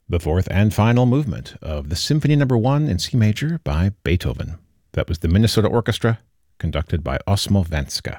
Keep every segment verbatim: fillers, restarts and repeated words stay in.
The fourth and final movement of the Symphony Number One in C major by Beethoven. That was the Minnesota Orchestra, conducted by Osmo Vanska.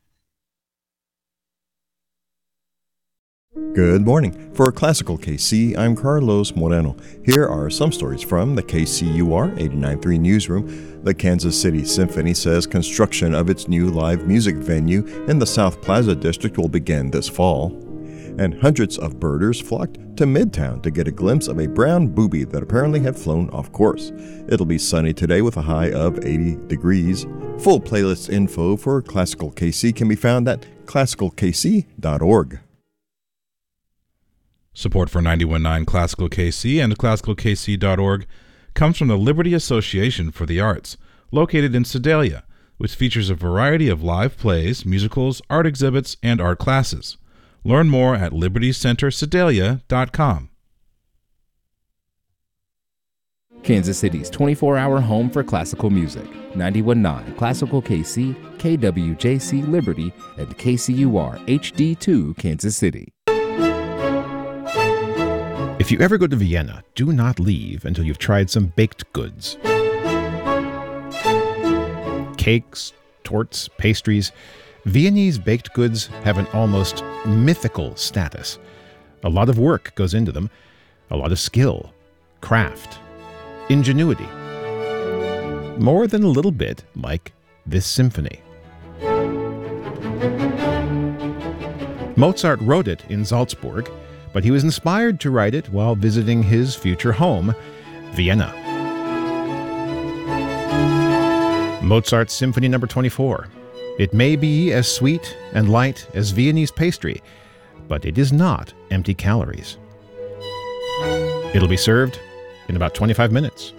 Good morning. For Classical K C, I'm Carlos Moreno. Here are some stories from the K C U R eighty-nine point three newsroom. The Kansas City Symphony says construction of its new live music venue in the South Plaza district will begin this fall. And hundreds of birders flocked to Midtown to get a glimpse of a brown booby that apparently had flown off course. It'll be sunny today with a high of eighty degrees. Full playlist info for Classical K C can be found at classical k c dot org. Support for ninety-one point nine Classical K C and classical k c dot org comes from the Liberty Association for the Arts, located in Sedalia, which features a variety of live plays, musicals, art exhibits, and art classes. Learn more at liberty center sedalia dot com. Kansas City's twenty-four hour home for classical music. ninety-one point nine Classical K C, K W J C Liberty, and K C U R H D two Kansas City. If you ever go to Vienna, do not leave until you've tried some baked goods. Cakes, torts, pastries. Viennese baked goods have an almost mythical status. A lot of work goes into them, a lot of skill, craft, ingenuity. More than a little bit like this symphony. Mozart wrote it in Salzburg, but he was inspired to write it while visiting his future home, Vienna. Mozart's Symphony Number twenty-four. It may be as sweet and light as Viennese pastry, but it is not empty calories. It'll be served in about twenty-five minutes.